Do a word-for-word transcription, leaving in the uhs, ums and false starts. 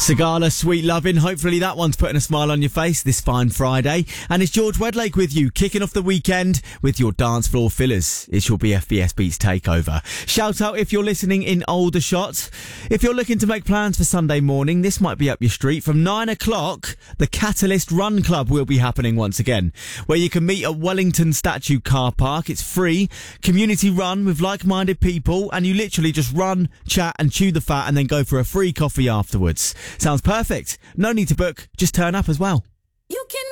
Sigala, Sweet Lovin'. Hopefully that one's putting a smile on your face this fine Friday. And it's George Wedlake with you, kicking off the weekend with your dance floor fillers. It's your B F B S Beats takeover. Shout out if you're listening in Aldershot. If you're looking to make plans for Sunday morning, this might be up your street. From nine o'clock, the Catalyst Run Club will be happening once again, where you can meet at Wellington Statue Car Park. It's free, community run with like-minded people, and you literally just run, chat and chew the fat and then go for a free coffee afterwards. Sounds perfect. No need to book, just turn up as well. You can